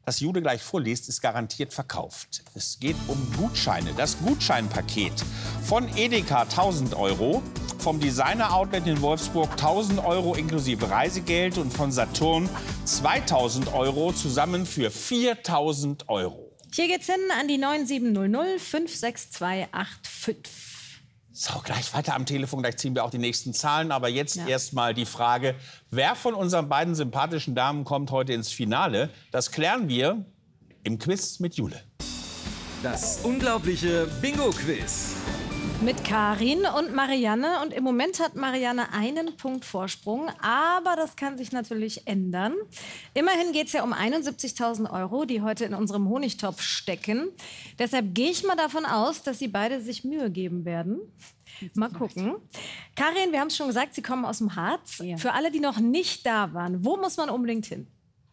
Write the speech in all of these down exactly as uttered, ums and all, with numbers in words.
das Jule gleich vorliest, ist garantiert verkauft. Es geht um Gutscheine. Das Gutscheinpaket von Edeka tausend Euro, vom Designer Outlet in Wolfsburg tausend Euro inklusive Reisegeld und von Saturn zweitausend Euro, zusammen für viertausend Euro. Hier geht's hin an die neun sieben null null fünf sechs zwei acht fünf. So, gleich weiter am Telefon, gleich ziehen wir auch die nächsten Zahlen. Aber jetzt Ja. erst mal die Frage, wer von unseren beiden sympathischen Damen kommt heute ins Finale? Das klären wir im Quiz mit Jule. Das unglaubliche Bingo-Quiz. Mit Karin und Marianne. Und im Moment hat Marianne einen Punkt Vorsprung. Aber das kann sich natürlich ändern. Immerhin geht es ja um einundsiebzigtausend Euro, die heute in unserem Honigtopf stecken. Deshalb gehe ich mal davon aus, dass Sie beide sich Mühe geben werden. Mal gucken. Karin, wir haben es schon gesagt, Sie kommen aus dem Harz. Ja. Für alle, die noch nicht da waren, wo muss man unbedingt hin?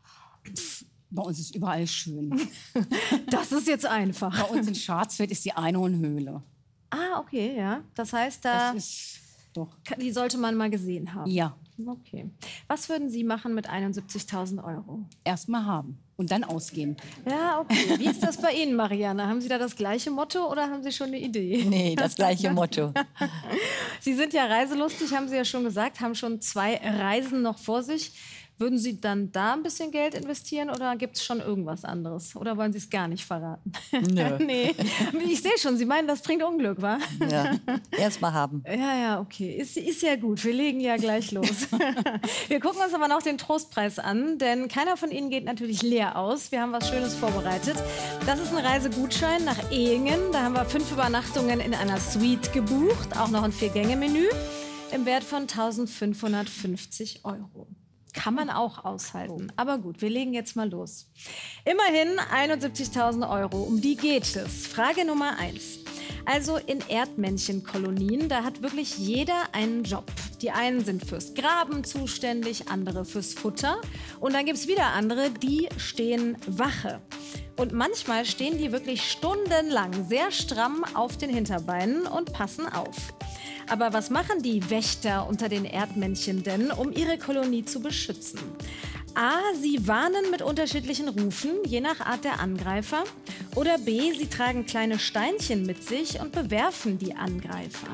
Bei uns ist überall schön. Das ist jetzt einfach. Bei uns in Schwarzwald ist die Einhornhöhle. Ah, okay, ja. Das heißt, da, Das ist doch. die sollte man mal gesehen haben. Ja, Okay. Was würden Sie machen mit einundsiebzigtausend Euro? erst mal haben und dann ausgeben. Ja, okay. Wie ist das bei Ihnen, Marianne? Haben Sie da das gleiche Motto oder haben Sie schon eine Idee? Nee, das gleiche Motto. Sie sind ja reiselustig, haben Sie ja schon gesagt, haben schon zwei Reisen noch vor sich. Würden Sie dann da ein bisschen Geld investieren oder gibt es schon irgendwas anderes? Oder wollen Sie es gar nicht verraten? Nö. Nee. Ich sehe schon, Sie meinen, das bringt Unglück, wa? Ja, erst mal haben. Ja, ja, okay. Ist, ist ja gut. Wir legen ja gleich los. Wir gucken uns aber noch den Trostpreis an, denn keiner von Ihnen geht natürlich leer aus. Wir haben was Schönes vorbereitet. Das ist ein Reisegutschein nach Ehingen. Da haben wir fünf Übernachtungen in einer Suite gebucht. Auch noch ein Vier-Gänge-Menü im Wert von eintausendfünfhundertfünfzig Euro. Kann man auch aushalten. Aber gut, wir legen jetzt mal los. Immerhin einundsiebzigtausend Euro, um die geht es. Frage Nummer eins. Also in Erdmännchenkolonien, da hat wirklich jeder einen Job. Die einen sind fürs Graben zuständig, andere fürs Futter. Und dann gibt es wieder andere, die stehen Wache. Und manchmal stehen die wirklich stundenlang sehr stramm auf den Hinterbeinen und passen auf. Aber was machen die Wächter unter den Erdmännchen denn, um ihre Kolonie zu beschützen? A. Sie warnen mit unterschiedlichen Rufen, je nach Art der Angreifer. Oder B. Sie tragen kleine Steinchen mit sich und bewerfen die Angreifer.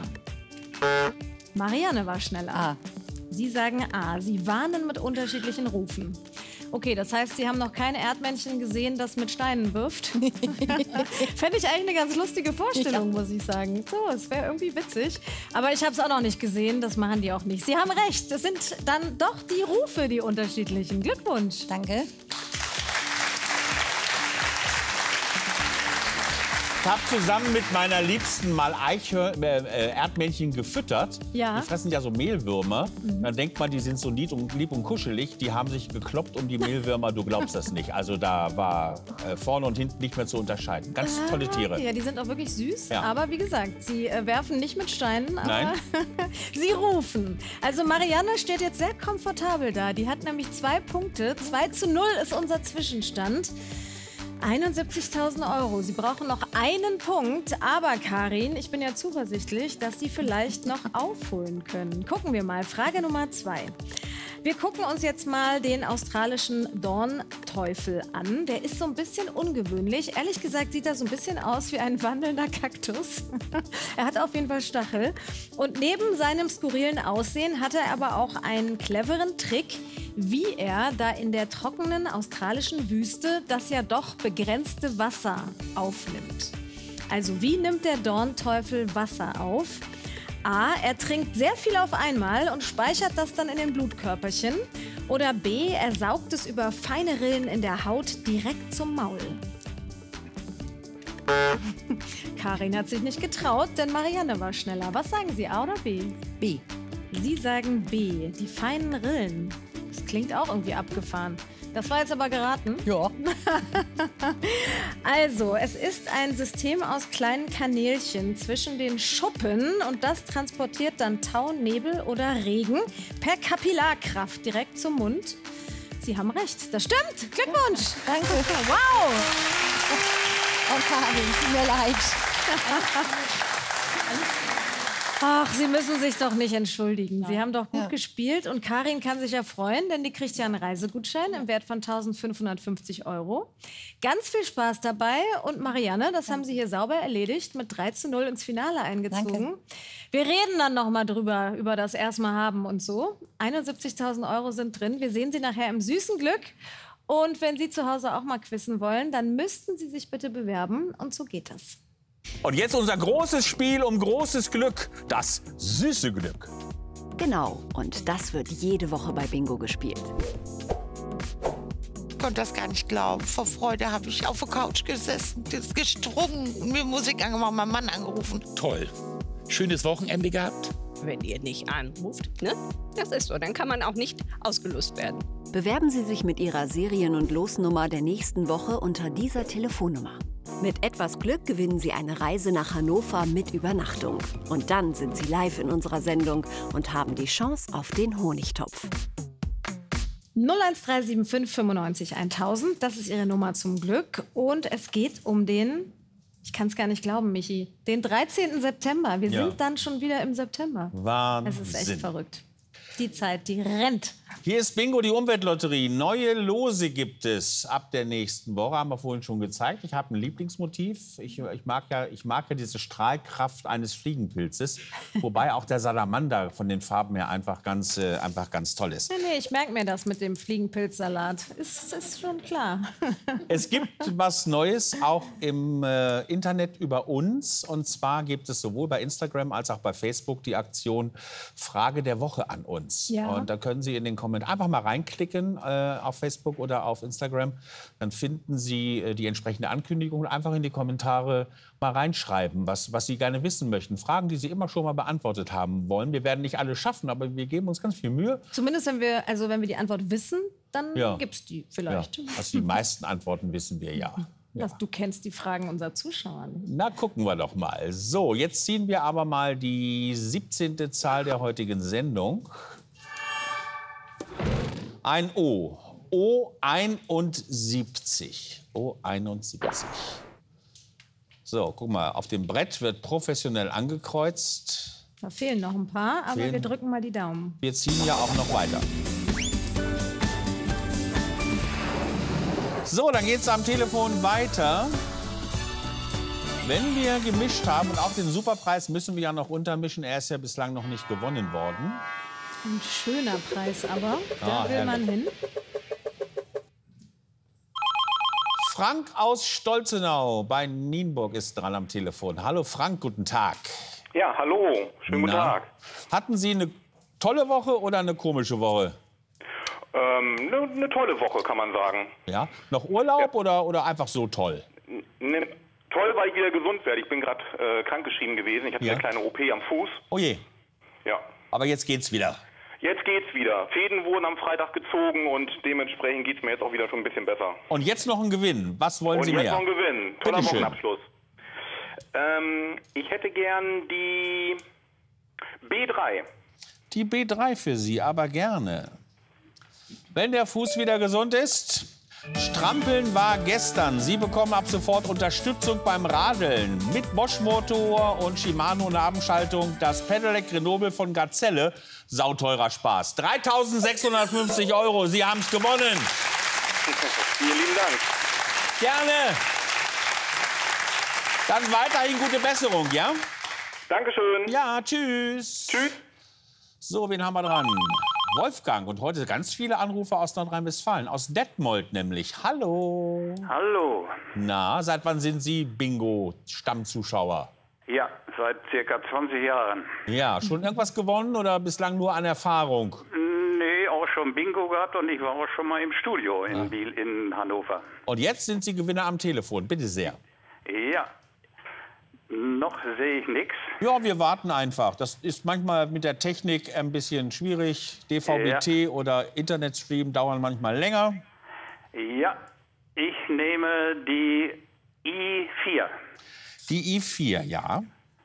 Marianne war schneller. A. Sie sagen A. Sie warnen mit unterschiedlichen Rufen. Okay, das heißt, Sie haben noch kein Erdmännchen gesehen, das mit Steinen wirft? Fände ich eigentlich eine ganz lustige Vorstellung, muss ich sagen. So, es wäre irgendwie witzig. Aber ich habe es auch noch nicht gesehen, das machen die auch nicht. Sie haben recht, es sind dann doch die Rufe, die unterschiedlichen. Glückwunsch. Danke. Ich habe zusammen mit meiner Liebsten mal Eichhör äh, Erdmännchen gefüttert. Ja. Die fressen ja so Mehlwürmer. Mhm. Dann denkt man, die sind so lieb und, lieb und kuschelig. Die haben sich gekloppt um die Mehlwürmer, du glaubst das nicht. Also da war äh, vorne und hinten nicht mehr zu unterscheiden. Ganz Ah, tolle Tiere. Ja, die sind auch wirklich süß. Ja. Aber wie gesagt, sie äh, werfen nicht mit Steinen, aber Nein. sie rufen. Also Marianne steht jetzt sehr komfortabel da. Die hat nämlich zwei Punkte. zwei zu null ist unser Zwischenstand. einundsiebzigtausend Euro. Sie brauchen noch einen Punkt. Aber Karin, ich bin ja zuversichtlich, dass Sie vielleicht noch aufholen können. Gucken wir mal. Frage Nummer zwei. Wir gucken uns jetzt mal den australischen Dornteufel an. Der ist so ein bisschen ungewöhnlich. Ehrlich gesagt sieht er so ein bisschen aus wie ein wandelnder Kaktus. Er hat auf jeden Fall Stachel. Und neben seinem skurrilen Aussehen hat er aber auch einen cleveren Trick, wie er da in der trockenen australischen Wüste das ja doch begrenzte Wasser aufnimmt. Also wie nimmt der Dornteufel Wasser auf? A. Er trinkt sehr viel auf einmal und speichert das dann in den Blutkörperchen. Oder B. Er saugt es über feine Rillen in der Haut direkt zum Maul. Karin hat sich nicht getraut, denn Marianne war schneller. Was sagen Sie, A oder B? B. Sie sagen B. Die feinen Rillen. Das klingt auch irgendwie abgefahren. Das war jetzt aber geraten. Ja. Also, es ist ein System aus kleinen Kanälchen zwischen den Schuppen und das transportiert dann Tau, Nebel oder Regen per Kapillarkraft direkt zum Mund. Sie haben recht, das stimmt. Glückwunsch. Danke. Wow. Oh, Karin, tut mir leid. Ach, Sie müssen sich doch nicht entschuldigen. Sie haben doch gut Ja. gespielt und Karin kann sich ja freuen, denn die kriegt ja einen Reisegutschein im Wert von eintausendfünfhundertfünfzig Euro. Ganz viel Spaß dabei und Marianne, das haben Sie hier sauber erledigt, mit drei zu null ins Finale eingezogen. Danke. Wir reden dann noch mal drüber, über das erstmal haben und so. einundsiebzigtausend Euro sind drin. Wir sehen Sie nachher im süßen Glück. Und wenn Sie zu Hause auch mal quizzen wollen, dann müssten Sie sich bitte bewerben und so geht das. Und jetzt unser großes Spiel um großes Glück, das süße Glück. Genau, und das wird jede Woche bei Bingo gespielt. Ich konnte das gar nicht glauben. Vor Freude habe ich auf der Couch gesessen, das gestrungen, mir Musik angemacht, meinen Mann angerufen. Toll. Schönes Wochenende gehabt? Wenn ihr nicht anruft, ne? Das ist so, dann kann man auch nicht ausgelöst werden. Bewerben Sie sich mit Ihrer Serien- und Losnummer der nächsten Woche unter dieser Telefonnummer. Mit etwas Glück gewinnen Sie eine Reise nach Hannover mit Übernachtung. Und dann sind Sie live in unserer Sendung und haben die Chance auf den Honigtopf. null eins drei sieben fünf fünfundneunzig eintausend, das ist Ihre Nummer zum Glück. Und es geht um den, ich kann es gar nicht glauben, Michi, den dreizehnten September. Wir Ja. sind dann schon wieder im September. Wahnsinn. Es ist echt verrückt. Die Zeit, die rennt. Hier ist Bingo, die Umweltlotterie. Neue Lose gibt es ab der nächsten Woche, haben wir vorhin schon gezeigt. Ich habe ein Lieblingsmotiv. Ich, ich, mag ja, ich mag ja diese Strahlkraft eines Fliegenpilzes. Wobei auch der Salamander von den Farben her einfach ganz, äh, einfach ganz toll ist. Nee, nee, ich merke mir das mit dem Fliegenpilzsalat. Ist, ist schon klar. Es gibt was Neues auch im äh, Internet über uns. Und zwar gibt es sowohl bei Instagram als auch bei Facebook die Aktion Frage der Woche an uns. Ja. Und da können Sie in den Kommentaren einfach mal reinklicken äh, auf Facebook oder auf Instagram. Dann finden Sie äh, die entsprechende Ankündigung und einfach in die Kommentare mal reinschreiben, was, was Sie gerne wissen möchten. Fragen, die Sie immer schon mal beantwortet haben wollen. Wir werden nicht alle schaffen, aber wir geben uns ganz viel Mühe. Zumindest wenn wir, also wenn wir die Antwort wissen, dann Ja. gibt's die Ja, vielleicht. also die meisten Antworten wissen wir ja. Das, du kennst die Fragen unserer Zuschauer nicht. Na, gucken wir doch mal. So, jetzt ziehen wir aber mal die siebzehnte Zahl der heutigen Sendung. Ein O. O einundsiebzig. O einundsiebzig. So, guck mal, auf dem Brett wird professionell angekreuzt. Da fehlen noch ein paar, aber Fehlen. wir drücken mal die Daumen. Wir ziehen ja auch noch weiter. So, dann geht's am Telefon weiter. Wenn wir gemischt haben und auch den Superpreis müssen wir ja noch untermischen. Er ist ja bislang noch nicht gewonnen worden. Ein schöner Preis aber. Da Ah, will man hin. Frank aus Stolzenau bei Nienburg ist dran am Telefon. Hallo Frank, guten Tag. Ja, hallo. Schönen guten Na, Tag. Hatten Sie eine tolle Woche oder eine komische Woche? Ähm, eine ne tolle Woche, kann man sagen. Ja? Noch Urlaub oder, oder einfach so toll? Ne, toll, weil ich wieder gesund werde. Ich bin gerade äh, krankgeschrieben gewesen. Ich hatte Ja. eine kleine O P am Fuß. Oh je, Ja. aber jetzt geht's wieder. Jetzt geht's wieder. Fäden wurden am Freitag gezogen und dementsprechend geht's mir jetzt auch wieder schon ein bisschen besser. Und jetzt noch ein Gewinn. Was wollen Und Sie jetzt mehr? noch ein Gewinn. Toller Bitte schön. Wochenabschluss. Ähm, ich hätte gern die B drei. Die B drei für Sie, aber gerne. Wenn der Fuß wieder gesund ist. Strampeln war gestern. Sie bekommen ab sofort Unterstützung beim Radeln. Mit Bosch-Motor und Shimano-Nabenschaltung. Das Pedelec Grenoble von Gazelle. Sauteurer Spaß. dreitausendsechshundertfünfzig Euro. Sie haben es gewonnen. Vielen lieben Dank. Gerne. Dann weiterhin gute Besserung, ja? Dankeschön. Ja, tschüss. Tschüss. So, wen haben wir dran? Wolfgang. Und heute ganz viele Anrufe aus Nordrhein-Westfalen. Aus Detmold nämlich. Hallo. Hallo. Na, seit wann sind Sie Bingo-Stammzuschauer? Ja, seit circa zwanzig Jahren. Ja, schon irgendwas gewonnen oder bislang nur an Erfahrung? Nee, auch schon Bingo gehabt und ich war auch schon mal im Studio in, Ah. Biel, in Hannover. Und jetzt sind Sie Gewinner am Telefon. Bitte sehr. Ja, noch sehe ich nichts. Ja, wir warten einfach. Das ist manchmal mit der Technik ein bisschen schwierig. D V B T oder Internetstream dauern manchmal länger. Ja, ich nehme die I vier. Die I vier, ja.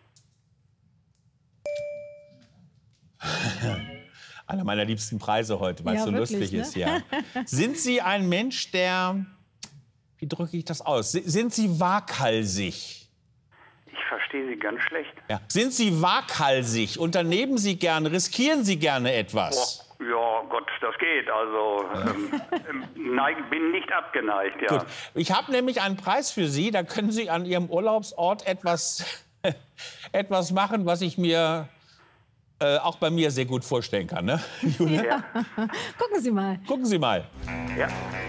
Einer meiner liebsten Preise heute, weil es Ja, so wirklich, lustig ne? ist. Ja. Sind Sie ein Mensch, der, wie drücke ich das aus, Si- sind Sie waghalsig? Ich verstehe Sie ganz schlecht. Ja. Sind Sie waghalsig? Unternehmen Sie gerne? Riskieren Sie gerne etwas? Oh, ja, Gott, das geht. Also, ähm, nein, bin nicht abgeneigt, ja. Gut. Ich habe nämlich einen Preis für Sie. Da können Sie an Ihrem Urlaubsort etwas, etwas machen, was ich mir äh, auch bei mir sehr gut vorstellen kann. Ne? Ja. Gucken Sie mal. Gucken Sie mal. Ja.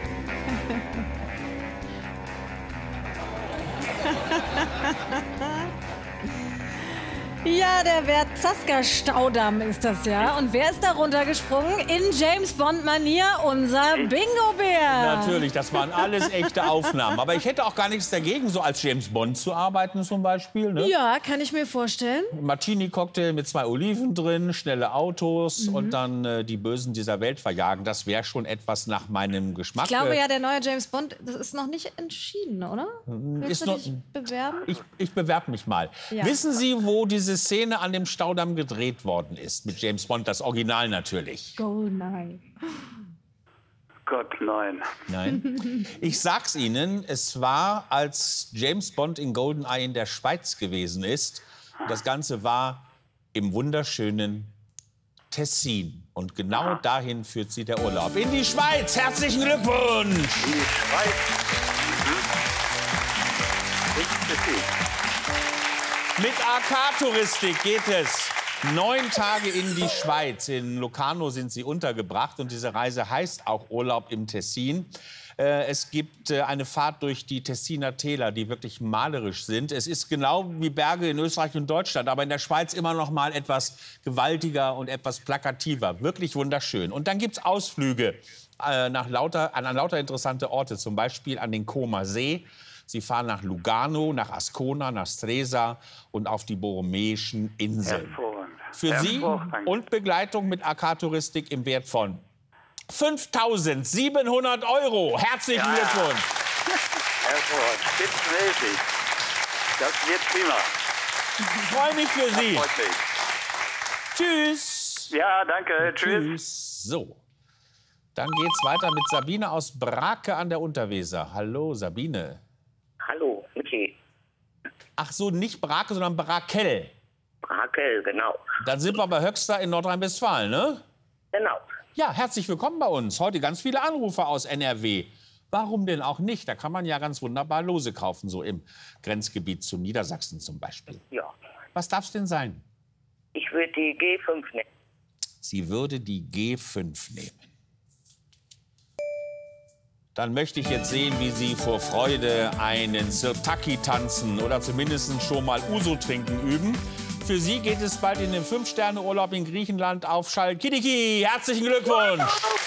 Ja, der Verzasker-Staudamm ist das ja. Und wer ist da runtergesprungen? In James-Bond-Manier unser Bingo-Bär. Natürlich, das waren alles echte Aufnahmen. Aber ich hätte auch gar nichts dagegen, so als James Bond zu arbeiten zum Beispiel. Ne? Ja, kann ich mir vorstellen. Martini-Cocktail mit zwei Oliven drin, schnelle Autos Mhm. und dann äh, die Bösen dieser Welt verjagen. Das wäre schon etwas nach meinem Geschmack. Ich glaube ja, der neue James Bond, das ist noch nicht entschieden, oder? Willst Ist du noch- dich bewerben? Ich, ich bewerbe mich mal. Ja. Wissen Sie, wo diese Szene an dem Staudamm gedreht worden ist? Mit James Bond, das Original natürlich. Goldeneye. Gott, nein. Nein? Ich sag's Ihnen, es war, als James Bond in Goldeneye in der Schweiz gewesen ist. Und das Ganze war im wunderschönen Tessin. Und genau dahin führt Sie der Urlaub. In die Schweiz. Herzlichen Glückwunsch! In die Schweiz. Mhm. Mit A K-Touristik geht es. Neun Tage in die Schweiz. In Locarno sind Sie untergebracht. Und diese Reise heißt auch Urlaub im Tessin. Äh, es gibt äh, eine Fahrt durch die Tessiner Täler, die wirklich malerisch sind. Es ist genau wie Berge in Österreich und Deutschland, aber in der Schweiz immer noch mal etwas gewaltiger und etwas plakativer. Wirklich wunderschön. Und dann gibt es Ausflüge äh, nach lauter, an, an lauter interessante Orte, zum Beispiel an den Comer See. Sie fahren nach Lugano, nach Ascona, nach Stresa und auf die Borromäischen Inseln. Hervorragend. Für Sie Hervorragend. und Begleitung mit A K-Touristik im Wert von fünftausendsiebenhundert Euro. Herzlichen Ja. Glückwunsch. Hervorragend. Spitzenmäßig. Das wird prima. Ich freue mich für Sie. Das freut mich. Tschüss. Ja, danke. Tschüss. Tschüss. So, dann geht's weiter mit Sabine aus Brake an der Unterweser. Hallo, Sabine. Hallo, Michi. Ach so, nicht Brake, sondern Brakel. Brakel, genau. Dann sind wir bei Höxter in Nordrhein-Westfalen, ne? Genau. Ja, herzlich willkommen bei uns. Heute ganz viele Anrufer aus N R W. Warum denn auch nicht? Da kann man ja ganz wunderbar Lose kaufen, so im Grenzgebiet zu Niedersachsen zum Beispiel. Ja. Was darf es denn sein? Ich würde die G fünf nehmen. Sie würde die G fünf nehmen. Dann möchte ich jetzt sehen, wie Sie vor Freude einen Sirtaki tanzen oder zumindest schon mal Uso trinken üben. Für Sie geht es bald in den Fünf-Sterne-Urlaub in Griechenland auf Chalkidiki. Herzlichen Glückwunsch!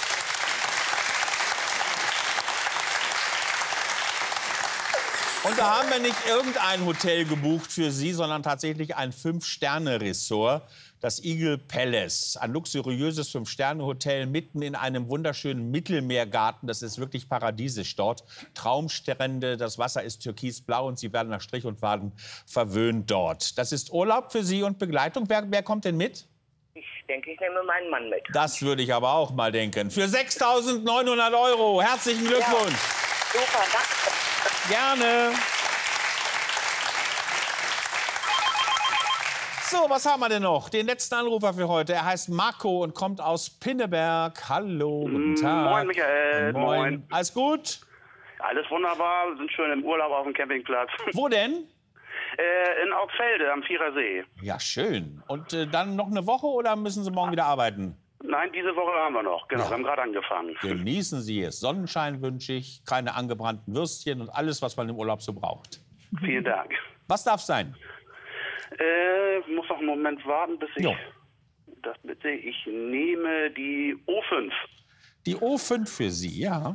Und da haben wir nicht irgendein Hotel gebucht für Sie, sondern tatsächlich ein Fünf-Sterne-Ressort, das Eagle Palace. Ein luxuriöses Fünf-Sterne-Hotel mitten in einem wunderschönen Mittelmeergarten. Das ist wirklich paradiesisch dort. Traumstrände, das Wasser ist türkisblau und Sie werden nach Strich und Faden verwöhnt dort. Das ist Urlaub für Sie und Begleitung. Wer, wer kommt denn mit? Ich denke, ich nehme meinen Mann mit. Das würde ich aber auch mal denken. Für sechstausendneunhundert Euro. Herzlichen Glückwunsch. Ja. Super, danke. Gerne. So, was haben wir denn noch? Den letzten Anrufer für heute. Er heißt Marco und kommt aus Pinneberg. Hallo, guten Tag. Moin, Michael. Moin. Moin. Alles gut? Alles wunderbar. Wir sind schön im Urlaub auf dem Campingplatz. Wo denn? Äh, in Augsfelde am Vierer See. Ja, schön. Und äh, dann noch eine Woche oder müssen Sie morgen wieder arbeiten? Nein, diese Woche haben wir noch. Genau, Ja. wir haben gerade angefangen. Genießen Sie es. Sonnenschein wünsche ich, keine angebrannten Würstchen und alles, was man im Urlaub so braucht. Vielen Dank. Was darf sein? Äh, muss noch einen Moment warten, bis ich Jo. das bitte. Ich nehme die O fünf. Die O fünf für Sie, ja.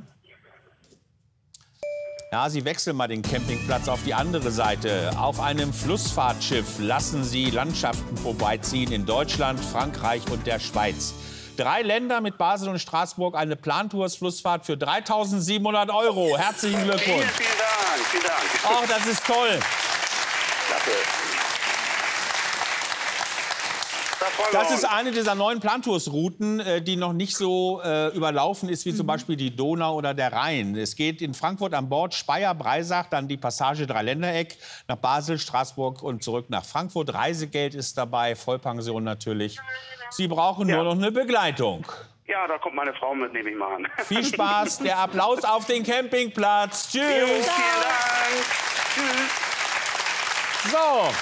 Ja, Sie wechseln mal den Campingplatz auf die andere Seite. Auf einem Flussfahrtschiff lassen Sie Landschaften vorbeiziehen in Deutschland, Frankreich und der Schweiz. Drei Länder mit Basel und Straßburg, eine Plantours-Flussfahrt für dreitausendsiebenhundert Euro. Herzlichen Vielen, Glückwunsch. vielen Dank. Vielen Dank. Oh, das ist toll. Klasse. Das Das ist eine dieser neuen Plantours-Routen, äh, die noch nicht so äh, überlaufen ist wie zum Beispiel die Donau oder der Rhein. Es geht in Frankfurt an Bord, Speyer, Breisach, dann die Passage Dreiländereck, nach Basel, Straßburg und zurück nach Frankfurt. Reisegeld ist dabei, Vollpension natürlich. Sie brauchen Ja. nur noch eine Begleitung. Ja, da kommt meine Frau mit, nehme ich mal an. Viel Spaß, der Applaus auf den Campingplatz. Tschüss. Jo, vielen Dank. Tschüss. So.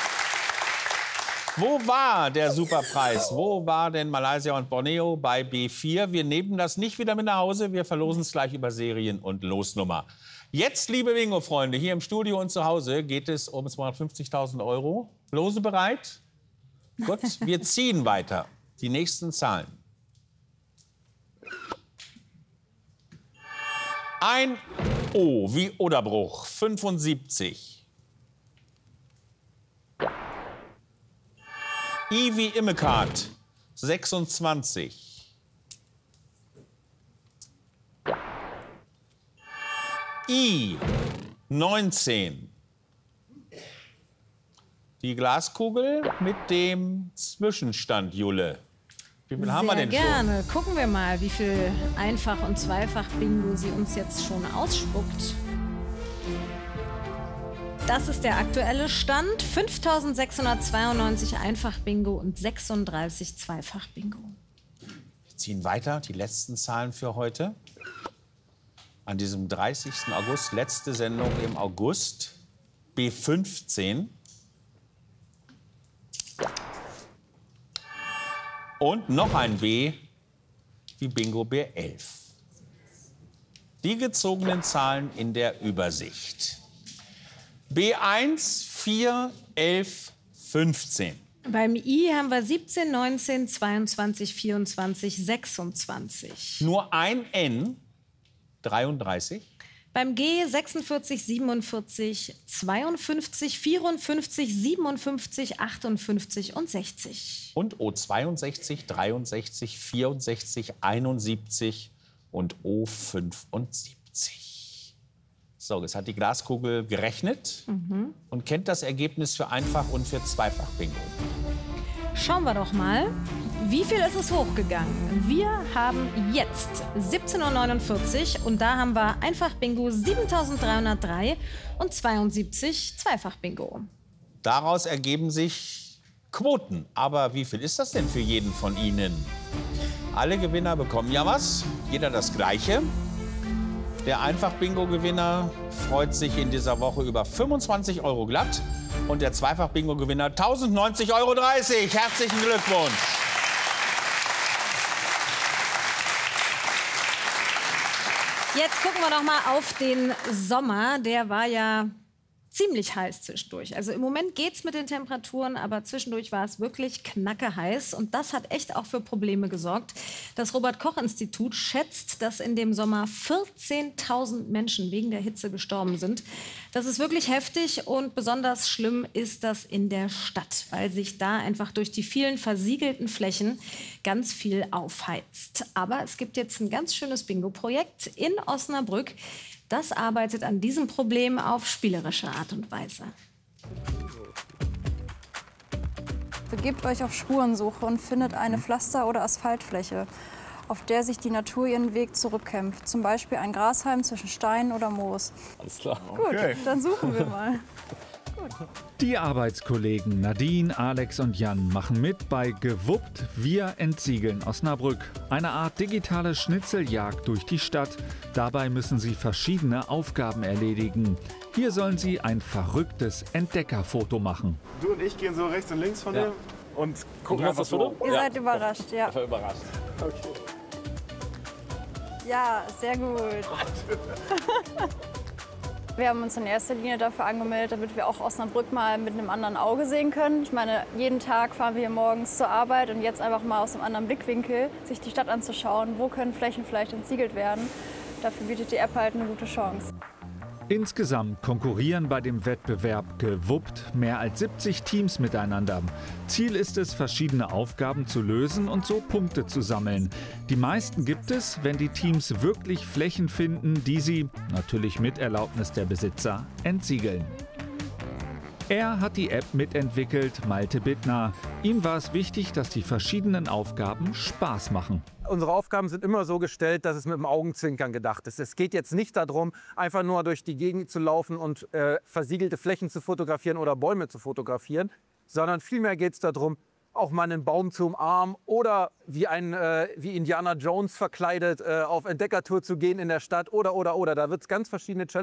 Wo war der Superpreis? Wo war denn Malaysia und Borneo bei B vier? Wir nehmen das nicht wieder mit nach Hause. Wir verlosen es gleich über Serien und Losnummer. Jetzt, liebe Bingo-Freunde, hier im Studio und zu Hause geht es um zweihundertfünfzigtausend Euro. Lose bereit? Gut, wir ziehen weiter. Die nächsten Zahlen. Ein O wie Oderbruch, fünfundsiebzig. I wie Immekart, sechsundzwanzig. I, neunzehn. Die Glaskugel mit dem Zwischenstand, Jule. Wie viel haben wir Sehr denn schon? gerne. Gucken wir mal, wie viel Einfach- und Zweifach-Bingo sie uns jetzt schon ausspuckt. Das ist der aktuelle Stand. fünftausendsechshundertzweiundneunzig Einfach-Bingo und sechsunddreißig Zweifach-Bingo. Wir ziehen weiter, die letzten Zahlen für heute. An diesem dreißigsten August, letzte Sendung im August, B fünfzehn. Und noch ein B wie Bingo B elf. Die gezogenen Zahlen in der Übersicht. B eins, vier, elf, fünfzehn. Beim I haben wir siebzehn, neunzehn, zweiundzwanzig, vierundzwanzig, sechsundzwanzig. Nur ein N, dreiunddreißig. Beim G sechsundvierzig, siebenundvierzig, zweiundfünfzig, vierundfünfzig, siebenundfünfzig, achtundfünfzig und sechzig. Und O zweiundsechzig, dreiundsechzig, vierundsechzig, einundsiebzig und O fünfundsiebzig. So, jetzt hat die Glaskugel gerechnet Mhm. und kennt das Ergebnis für Einfach- und für Zweifach-Bingo. Schauen wir doch mal, wie viel ist es hochgegangen? Wir haben jetzt siebzehn Uhr neunundvierzig und da haben wir Einfach-Bingo siebentausenddreihundertdrei und zweiundsiebzig Zweifach-Bingo. Daraus ergeben sich Quoten. Aber wie viel ist das denn für jeden von Ihnen? Alle Gewinner bekommen ja was, jeder das Gleiche. Der Einfach-Bingo-Gewinner freut sich in dieser Woche über fünfundzwanzig Euro glatt und der Zweifach-Bingo-Gewinner tausendneunzig Euro dreißig. Herzlichen Glückwunsch. Jetzt gucken wir noch mal auf den Sommer. Der war ja ziemlich heiß zwischendurch. Also im Moment geht's mit den Temperaturen, aber zwischendurch war es wirklich knackeheiß. Und das hat echt auch für Probleme gesorgt. Das Robert-Koch-Institut schätzt, dass in dem Sommer vierzehntausend Menschen wegen der Hitze gestorben sind. Das ist wirklich heftig und besonders schlimm ist das in der Stadt, weil sich da einfach durch die vielen versiegelten Flächen ganz viel aufheizt. Aber es gibt jetzt ein ganz schönes Bingo-Projekt in Osnabrück. Das arbeitet an diesem Problem auf spielerische Art und Weise. Begebt euch auf Spurensuche und findet eine Pflaster- oder Asphaltfläche, auf der sich die Natur ihren Weg zurückkämpft. Zum Beispiel ein Grashalm zwischen Steinen oder Moos. Alles klar. Gut, dann suchen wir mal. Die Arbeitskollegen Nadine, Alex und Jan machen mit bei Gewuppt, wir entsiegeln Osnabrück. Eine Art digitale Schnitzeljagd durch die Stadt. Dabei müssen sie verschiedene Aufgaben erledigen. Hier sollen sie ein verrücktes Entdeckerfoto machen. Du und ich gehen so rechts und links von Ja. dir und gucken machst einfach das Foto? so. Ihr seid überrascht, ja. Ich war überrascht. Okay. Ja, sehr gut. Wir haben uns in erster Linie dafür angemeldet, damit wir auch Osnabrück mal mit einem anderen Auge sehen können. Ich meine, jeden Tag fahren wir hier morgens zur Arbeit und jetzt einfach mal aus einem anderen Blickwinkel sich die Stadt anzuschauen. Wo können Flächen vielleicht entsiegelt werden? Dafür bietet die App halt eine gute Chance. Insgesamt konkurrieren bei dem Wettbewerb Gewuppt mehr als siebzig Teams miteinander. Ziel ist es, verschiedene Aufgaben zu lösen und so Punkte zu sammeln. Die meisten gibt es, wenn die Teams wirklich Flächen finden, die sie, natürlich mit Erlaubnis der Besitzer, entsiegeln. Er hat die App mitentwickelt, Malte Bittner. Ihm war es wichtig, dass die verschiedenen Aufgaben Spaß machen. Unsere Aufgaben sind immer so gestellt, dass es mit dem Augenzwinkern gedacht ist. Es geht jetzt nicht darum, einfach nur durch die Gegend zu laufen und äh, versiegelte Flächen zu fotografieren oder Bäume zu fotografieren, sondern vielmehr geht es darum, auch mal einen Baum zu umarmen oder wie, ein, äh, wie Indiana Jones verkleidet äh, auf Entdeckertour zu gehen in der Stadt oder, oder, oder. Da wird es ganz verschiedene Challenges